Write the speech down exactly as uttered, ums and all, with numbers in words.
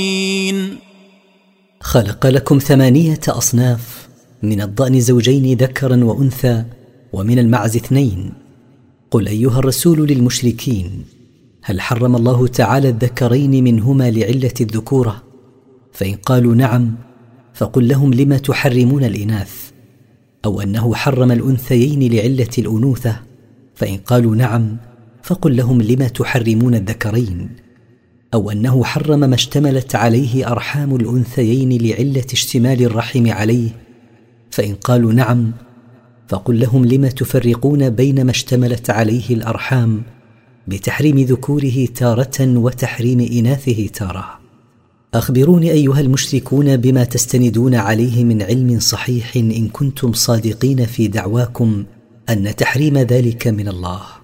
خلق لكم ثمانية أصناف: من الضأن زوجين ذكرا وأنثى، ومن المعز اثنين. قل أيها الرسول للمشركين: هل حرم الله تعالى الذكرين منهما لعلة الذكورة؟ فإن قالوا نعم فقل لهم: لم تحرمون الإناث؟ أو أنه حرم الأنثيين لعلة الأنوثة؟ فإن قالوا نعم فقل لهم: لم تحرمون الذكرين؟ أو أنه حرم ما اشتملت عليه أرحام الأنثيين لعلة اشتمال الرحم عليه؟ فإن قالوا نعم فقل لهم: لم تفرقون بين ما اشتملت عليه الأرحام بتحريم ذكوره تارة وتحريم إناثه تارة؟ أخبروني أيها المشركون بما تستندون عليه من علم صحيح إن كنتم صادقين في دعواكم أن تحريم ذلك من الله.